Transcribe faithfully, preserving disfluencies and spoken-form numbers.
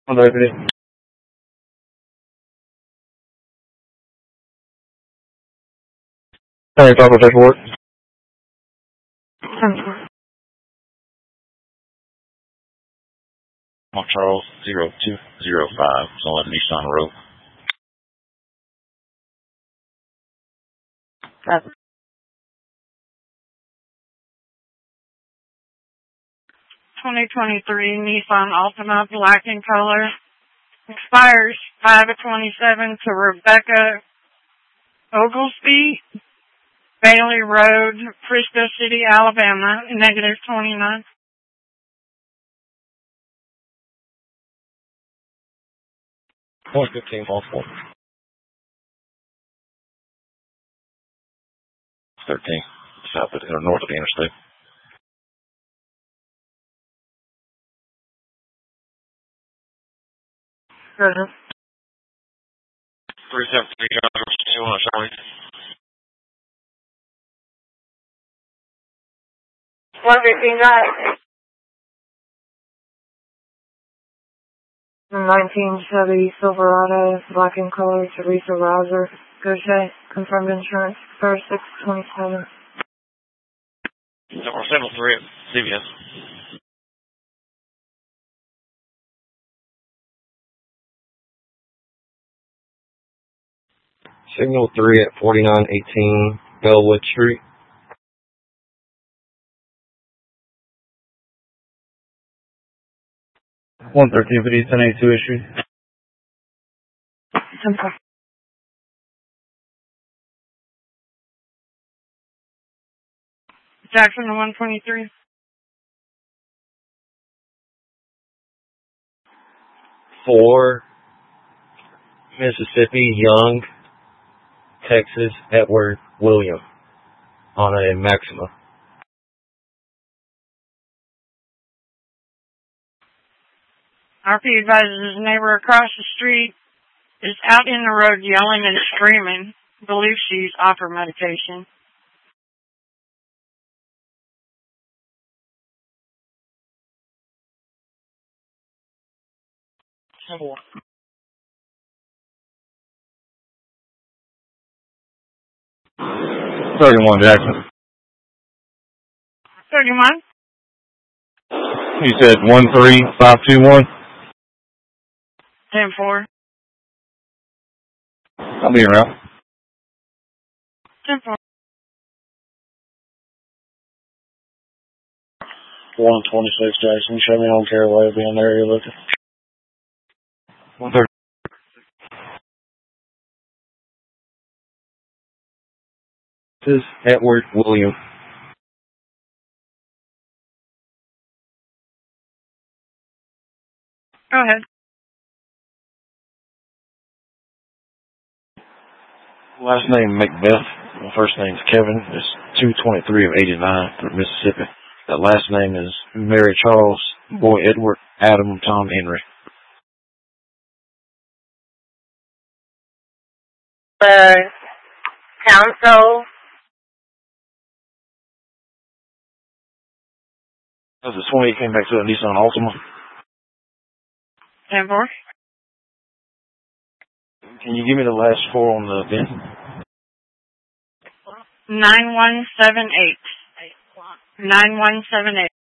On opening. Sorry, talk about paperwork. Mark Charles, zero two zero five, it's on Nissan Road. That's twenty twenty-three Nissan Altima, black in color. Expires five of twenty-seven to Rebecca Oglesby, Bailey Road, Frisco City, Alabama, negative twenty-nine. Point fifteen, multiple. thirteen, south of, or north of the interstate. Good. three seven three, two one, Charlie. one fifteen Drive. nineteen Chevy Silverado, black in color, Teresa Rouser, Gaucher, confirmed insurance, first six twenty-seven. Or seven three at C V S. Signal three at forty-nine eighteen Bellwood Street. one thirteen fifty, ten eighty-two issue. Simple. Jackson to one twenty-three. four Mississippi, Young, Texas, Edward, William, on a Maxima. R P advises his neighbor across the street is out in the road yelling and screaming. Believes she's off her medication. Simple. thirty-one Jackson. thirty-one? You said one three five two one? ten four. I'll be around. ten four. one twenty-six, Jackson. Show me home care way being there. You're looking. one thirty. This is Edward William. Go ahead. Last name Macbeth. My first name's Kevin. It's two twenty-three of eighty-nine through Mississippi. The last name is Mary Charles, Boy Edward, Adam, Tom Henry. Uh, council. That was the twenty came back to a Nissan Altima. ten four. Can you give me the last four on the V I N? nine one seven eight. nine one seven eight.